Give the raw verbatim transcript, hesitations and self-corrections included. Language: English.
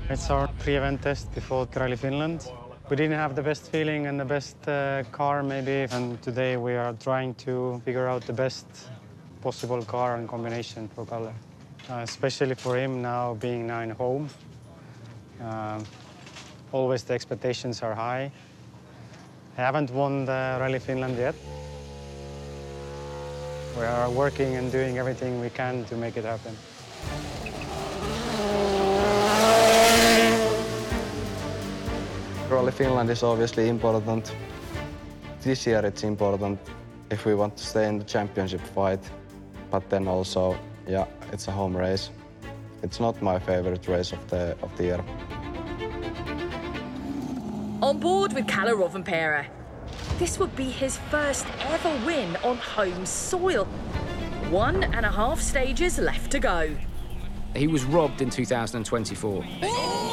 It's our pre-event test before Rally Finland. We didn't have the best feeling and the best uh, car maybe, and today we are trying to figure out the best possible car and combination for Kalle. Uh, especially for him now being now in home. Uh, always the expectations are high. I haven't won the Rally Finland yet. We are working and doing everything we can to make it happen. Rally Finland is obviously important. This year it's important if we want to stay in the championship fight, but then also, yeah, it's a home race. It's not my favorite race of the, of the year. On board with Kalle Rovanperä. This would be his first ever win on home soil. One and a half stages left to go. He was robbed in two thousand twenty-four.